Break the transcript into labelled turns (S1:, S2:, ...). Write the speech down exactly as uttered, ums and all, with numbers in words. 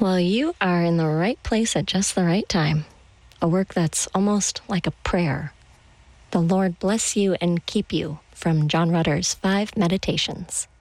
S1: Well, you are in the right place at just the right time. A work that's almost like a prayer. The Lord bless you and keep you from John Rutter's Five Meditations.